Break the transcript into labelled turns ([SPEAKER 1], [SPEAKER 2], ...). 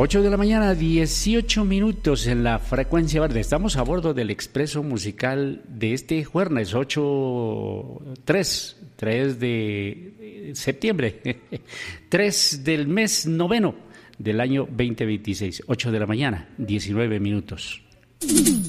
[SPEAKER 1] 8 de la mañana, 18 minutos en la frecuencia verde. Estamos a bordo del expreso musical de este jueves, 3 de septiembre, 3 del mes noveno del año 2026. 8 de la mañana, 19 minutos.